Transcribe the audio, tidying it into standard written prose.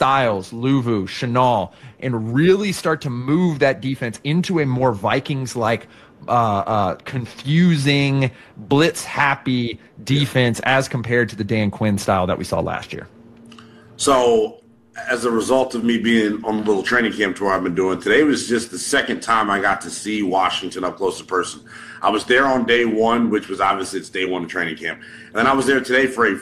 Styles, Luvu, Chenal, and really start to move that defense into a more Vikings-like confusing, blitz-happy defense as compared to the Dan Quinn style that we saw last year. So as a result of me being on the little training camp tour I've been doing, today was just the second time I got to see Washington up close in person. I was there on day one, which was obviously it's day one of training camp. And then I was there today for a